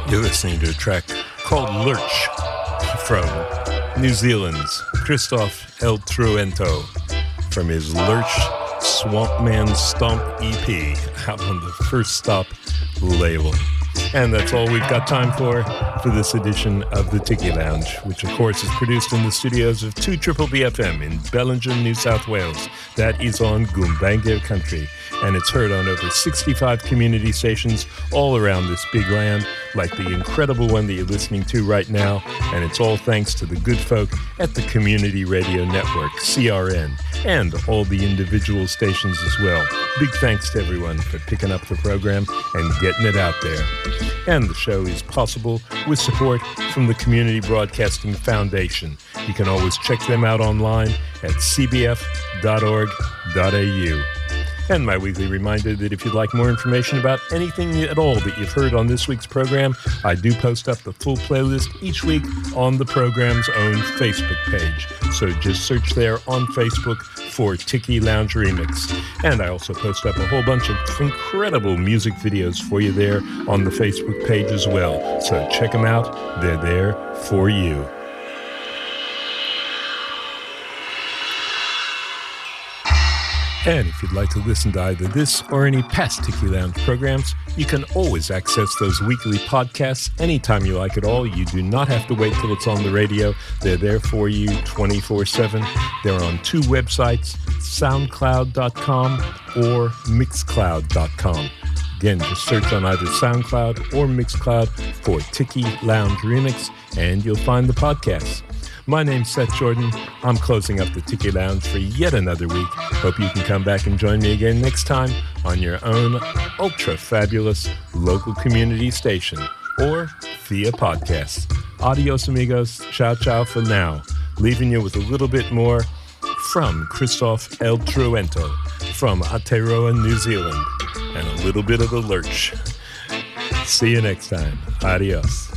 You're listening to a track called Lurch from New Zealand's Christoph El Truento from his Lurch Swampman Stomp EP out on the First Stop label. And that's all we've got time for this edition of the Tiki Lounge, which of course is produced in the studios of 2BBFM in Bellingen, New South Wales. That is on Gumbaynggirr country, and it's heard on over 65 community stations all around this big land, like the incredible one that you're listening to right now, and it's all thanks to the good folk at the Community Radio Network, CRN, and all the individual stations as well. Big thanks to everyone for picking up the program and getting it out there. And the show is possible with support from the Community Broadcasting Foundation. You can always check them out online at cbf.org.au. And my weekly reminder that if you'd like more information about anything at all that you've heard on this week's program, I do post up the full playlist each week on the program's own Facebook page. So just search there on Facebook for Tiki Lounge Remix. And I also post up a whole bunch of incredible music videos for you there on the Facebook page as well. So check them out. They're there for you. And if you'd like to listen to either this or any past Tiki Lounge programs, you can always access those weekly podcasts anytime you like at all. You do not have to wait till it's on the radio. They're there for you 24/7. They're on two websites, soundcloud.com or mixcloud.com. Again, just search on either SoundCloud or Mixcloud for Tiki Lounge Remix, and you'll find the podcasts. My name's Seth Jordan. I'm closing up the Tiki Lounge for yet another week. Hope you can come back and join me again next time on your own ultra-fabulous local community station or via podcast. Adios, amigos. Ciao, ciao for now. Leaving you with a little bit more from Christoph El Truento from Aotearoa, New Zealand, and a little bit of the Lurch. See you next time. Adios.